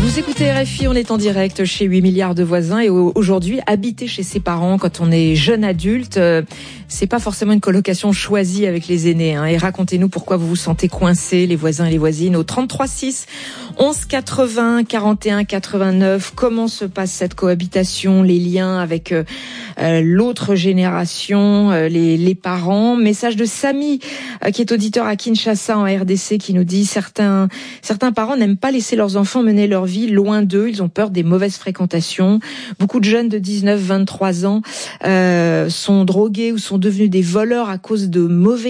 Vous écoutez RFI, on est en direct chez 8 milliards de voisins et aujourd'hui, habiter chez ses parents quand on est jeune adulte, c'est pas forcément une colocation choisie avec les aînés. Et racontez-nous pourquoi vous vous sentez coincés, les voisins et les voisines, au 33 6 11 80 41 89. Comment se passe cette cohabitation, les liens avec l'autre génération, les parents. Message de Samy, qui est auditeur à Kinshasa en RDC, qui nous dit certains parents n'aiment pas laisser leurs enfants mener leur vie loin d'eux. Ils ont peur des mauvaises fréquentations. Beaucoup de jeunes de 19, 23 ans sont drogués ou sont devenus des voleurs à cause de mauvais